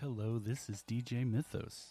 Hello, this is DJ Mythos.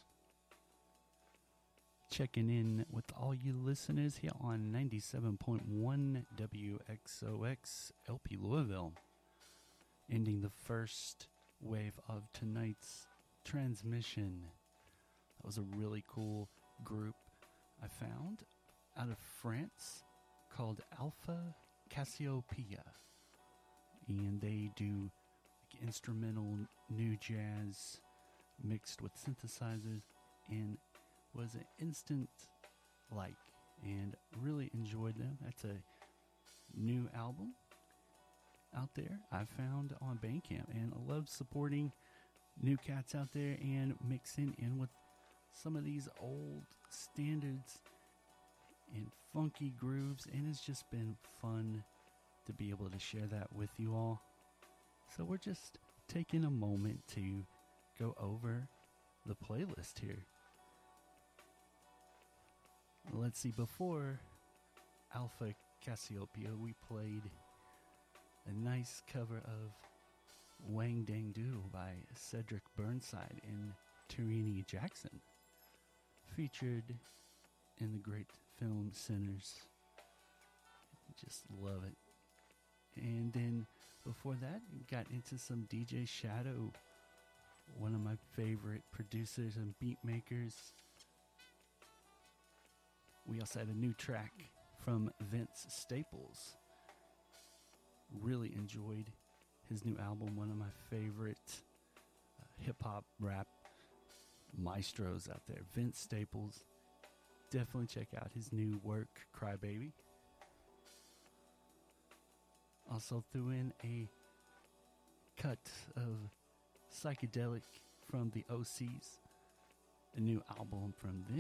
Checking in with all you listeners here on 97.1 WXOX LP Louisville. Ending the first wave of tonight's transmission. That was a really cool group I found out of France called Alpha Cassiopeia. And they do like instrumental new jazz mixed with synthesizers, and was an instant like, and really enjoyed them. That's a new album out there I found on Bandcamp, and I love supporting new cats out there and mixing in with some of these old standards and funky grooves, and it's just been fun to be able to share that with you all. So we're just taking a moment to go over the playlist here. Let's see, before Alpha Cassiopeia, we played a nice cover of Wang Dang Doodle by Cedric Burnside and Tarini Jackson, featured in the great film Sinners. Just love it. And then before that, got into some DJ Shadow, one of my favorite producers and beat makers. We also had a new track from Vince Staples. Really enjoyed his new album, one of my favorite hip-hop rap maestros out there. Vince Staples. Definitely check out his new work, Crybaby. Also threw in a cut of Psychedelic from the OCs, a new album from them.